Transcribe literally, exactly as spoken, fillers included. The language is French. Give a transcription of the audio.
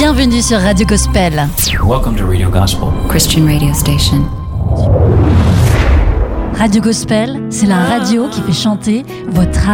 Bienvenue sur Radio Gospel. Welcome to Radio Gospel, Christian radio station. Radio Gospel, c'est la radio qui fait chanter votre